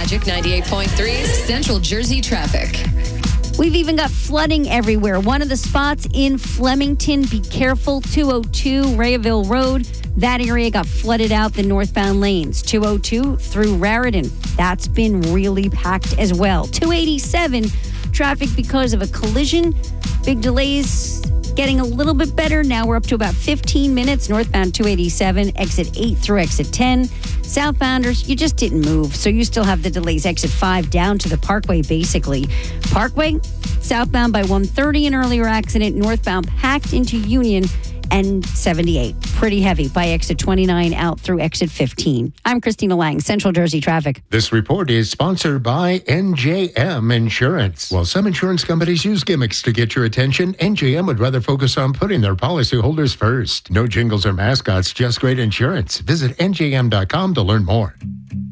Magic 98.3's Central Jersey traffic. We've even got flooding everywhere. One of the spots in Flemington, be careful, 202 Rayville Road. That area got flooded out the northbound lanes. 202 through Raritan. That's been really packed as well. 287, traffic because of a collision. Big delays getting a little bit better. Now we're up to about 15 minutes. Northbound 287, exit 8 through exit 10. Southbounders, you just didn't move, so you still have the delays. Exit 5 down to the Parkway, basically. Parkway, southbound by 130, an earlier accident. Northbound packed into Union and 78. Pretty heavy by exit 29 out through exit 15. I'm Christina Lang, Central Jersey Traffic. This report is sponsored by NJM Insurance. While some insurance companies use gimmicks to get your attention, NJM would rather focus on putting their policyholders first. No jingles or mascots, just great insurance. Visit NJM.com to learn more.